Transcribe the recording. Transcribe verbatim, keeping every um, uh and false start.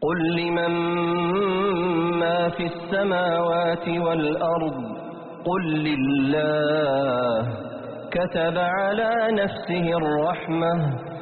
قل لمن ما في السماوات والأرض قل لله كتب على نفسه الرحمة